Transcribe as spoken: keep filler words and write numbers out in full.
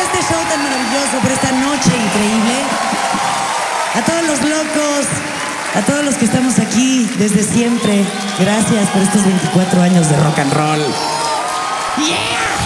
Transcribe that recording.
este show tan maravilloso, por esta noche increíble. A todos los locos, a todos los que estamos aquí desde siempre. Gracias por estos veinticuatro años de rock and roll. ¡Yeah!